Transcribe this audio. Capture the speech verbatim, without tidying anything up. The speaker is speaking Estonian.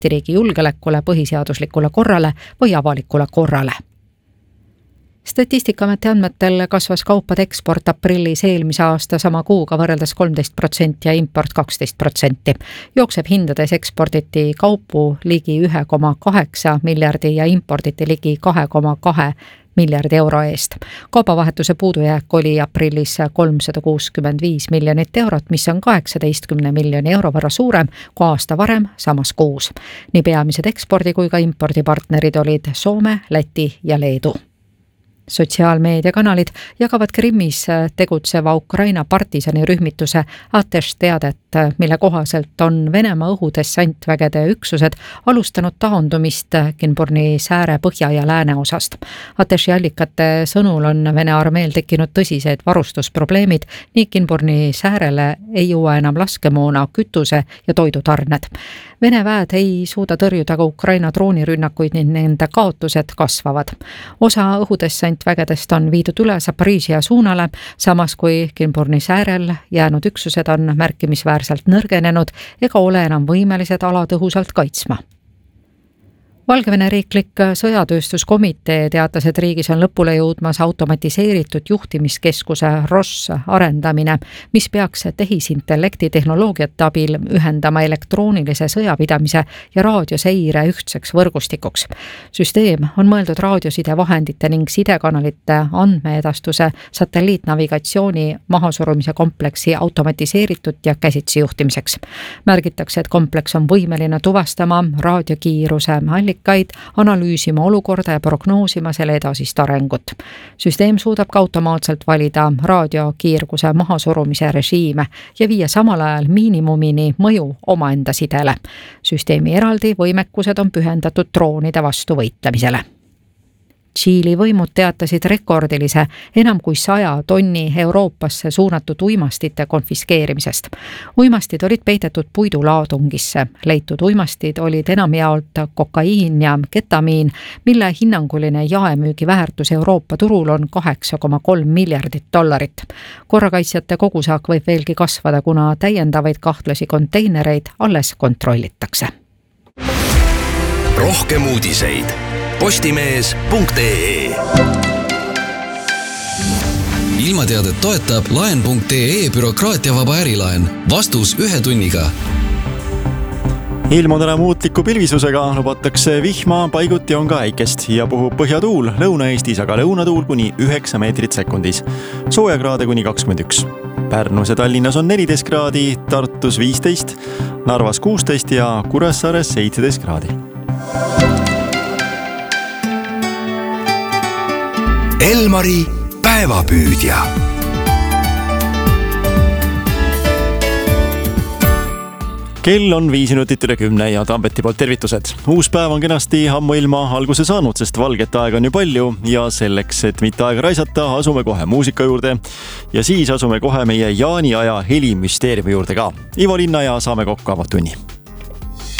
Balti riigi julgeolekule, põhiseaduslikule korrale või avalikule korrale. Statistikaameti andmetel kasvas kaupade eksport aprillis eelmise aasta sama kuuga võrreldes kolmteist protsenti ja import kaksteist protsenti. Jookseb hindades eksporditi kaupu ligi üks koma kaheksa miljardi ja imporditi ligi kaks koma kaks miljardi euro eest. Kaubavahetuse puudujääk oli aprillis kolmsada kuuskümmend viis miljonit eurot, mis on kaheksateist miljoni euro võrra suurem kui aasta varem samas kuus. Nii peamised ekspordi kui ka impordipartnerid olid Soome, Läti ja Leedu. Sotsiaalmeediakanalid jagavad Krimmis tegutseva Ukraina partisani rühmituse Atesh teadet, mille kohaselt on Venemaa õhudessantvägede üksused alustanud taandumist Kinburni sääre põhja ja lääne osast. Ateshi allikate sõnul on Vene armeel tekkinud tõsised varustusprobleemid, nii Kinburni säärele ei jõua enam laskemoona, kütuse ja toidutarned. Vene väed ei suuda tõrjuda ka Ukraina droonirünnakuid ning nende kaotused kasvavad. Osa õhudessantvägedest on viidud üle Zaporižžja suunale, samas kui Kinburni säärel jäänud üksused on märkimisväärselt nõrgenenud ega ole enam võimelised ala tõhusalt kaitsma. Valgevene riiklik sõjatööstuskomitee teatas, et riigis on lõpule jõudmas automatiseeritud juhtimiskeskuse R O S arendamine, mis peaks tehisintellekti tehnoloogiate abil ühendama elektroonilise sõjapidamise ja raadioseire ühtseks võrgustikuks. Süsteem on mõeldud raadioside vahendite ning sidekanalite andmeedastuse satelliitnavigatsiooni mahasurumise kompleksi automatiseeritud ja käsitsi juhtimiseks. Märgitakse, et kompleks on võimeline tuvastama raadiokiiruse allikaid, analüüsima olukorda ja prognoosima selle edasist arengut. Süsteem suudab ka automaatselt valida raadiokiirguse mahasurumise režiime ja viia samal ajal miinimumini mõju omaenda sidele. Süsteemi eraldi võimekused on pühendatud droonide vastu võitlemisele. Tšiili võimud teatasid rekordilise enam kui saja tonni Euroopasse suunatud uimastite konfiskeerimisest. Uimastid olid peidetud puidulaadungisse. Leitud uimastid olid enamjaolt kokaiin ja ketamiin, mille hinnanguline jaemüügi väärtus Euroopa turul on kaheksa koma kolm miljardit dollarit. Korrakaitsjate kogusaak võib veelgi kasvada, kuna täiendavaid kahtlasi konteinereid alles kontrollitakse. Rohkem uudiseid postimees punkt ee. Ilmateadet toetab laen punkt ee bürokraatiavaba ärilaen. Vastus ühe tunniga. Ilm on täna muutliku pilvisusega, lubatakse vihma, paiguti on ka äikest ja puhub põhjatuul Lõuna-Eestis, aga lõunatuul kuni üheksa meetrit sekundis. Soojakraade kuni kakskümmend üks. Pärnus ja Tallinnas on neliteist kraadi, Tartus viisteist, Narvas kuusteist ja Kuressaares seitseteist kraadi. Elmari päevapüüdja. Kell on viis minutit üle kümne ja Tambeti poolt tervitused. Uus päev on kenasti ammuilma alguse saanud, sest valget aega on ju palju ja selleks, et mitte aega raisata, asume kohe muusika juurde ja siis asume kohe meie Jaani aja helimüsteeriumi juurde ka. Ivo Linna ja saame kokku avatunni.